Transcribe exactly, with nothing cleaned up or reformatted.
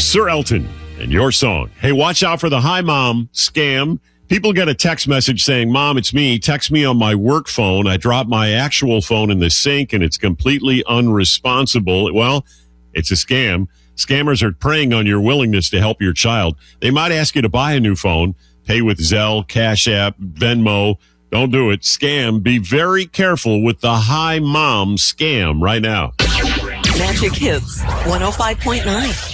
Sir Elton and your song. Hey, watch out for the Hi Mom scam. People get a text message saying, Mom, it's me. Text me on my work phone. I dropped my actual phone in the sink and it's completely unresponsible. Well, it's a scam. Scammers are preying on your willingness to help your child. They might ask you to buy a new phone, pay with Zelle, Cash App, Venmo. Don't do it. Scam. Be very careful with the Hi Mom scam right now. Magic Hits one oh five point nine.